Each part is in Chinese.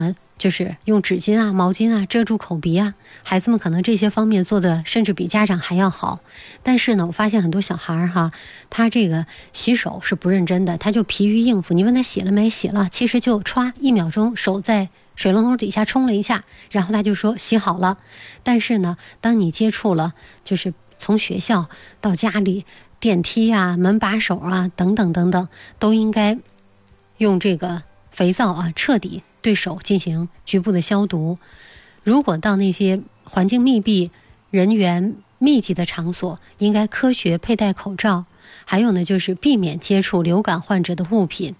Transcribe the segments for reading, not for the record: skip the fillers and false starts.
就是用纸巾啊、毛巾啊遮住口鼻啊，孩子们可能这些方面做的甚至比家长还要好。但是呢，我发现很多小孩哈，他这个洗手是不认真的，他就疲于应付。你问他洗了没？洗了，其实就歘1秒钟，手在水龙头底下冲了一下，然后他就说洗好了。但是呢，当你接触了，就是从学校到家里，电梯啊、门把手啊等等等等，都应该用这个肥皂啊，彻底对手进行局部的消毒。如果到那些环境密闭、人员密集的场所，应该科学佩戴口罩。还有呢，就是避免接触流感患者的物品。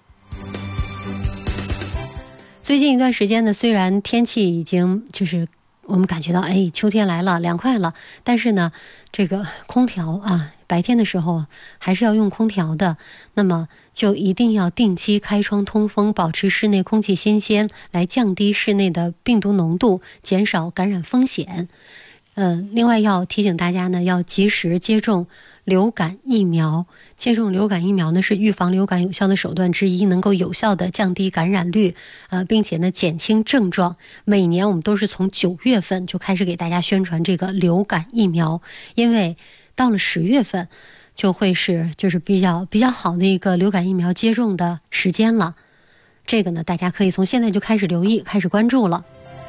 最近一段时间呢，虽然天气已经就是我们感觉到秋天来了，凉快了，但是呢，这个空调啊，白天的时候还是要用空调的，那么就一定要定期开窗通风，保持室内空气新鲜，来降低室内的病毒浓度，减少感染风险。另外要提醒大家呢，要及时接种流感疫苗。接种流感疫苗呢，是预防流感有效的手段之一，能够有效的降低感染率，并且呢减轻症状。每年我们都是从9月份就开始给大家宣传这个流感疫苗，因为到了10月份就会是就是比较好的一个流感疫苗接种的时间了。这个呢，大家可以从现在就开始留意，开始关注了。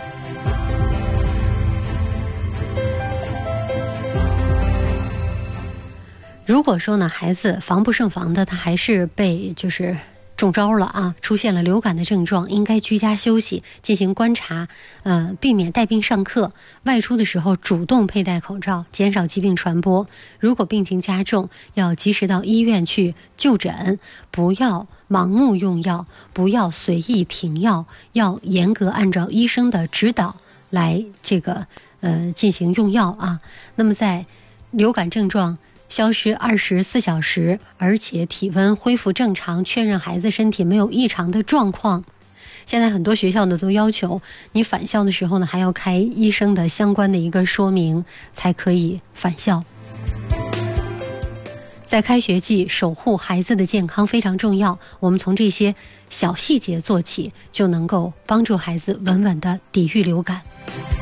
如果说呢，孩子防不胜防的，他还是被就是中招了啊，出现了流感的症状，应该居家休息，进行观察，避免带病上课。外出的时候主动佩戴口罩，减少疾病传播。如果病情加重，要及时到医院去就诊，不要盲目用药，不要随意停药，要严格按照医生的指导来这个进行用药啊。那么在流感症状消失24小时，而且体温恢复正常，确认孩子身体没有异常的状况。现在很多学校呢都要求你返校的时候呢，还要开医生的相关的一个说明才可以返校。在开学季，守护孩子的健康非常重要，我们从这些小细节做起，就能够帮助孩子稳稳地抵御流感。